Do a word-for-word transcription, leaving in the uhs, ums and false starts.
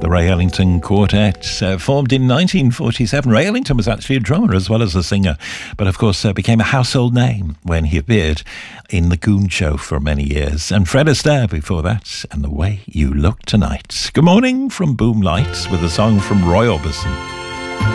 The Ray Ellington Quartet, uh, formed in nineteen forty-seven. Ray Ellington was actually a drummer as well as a singer, but of course uh, became a household name when he appeared in The Goon Show for many years. And Fred Astaire before that, and The Way You Look Tonight. Good morning from Boom Lights with a song from Roy Orbison.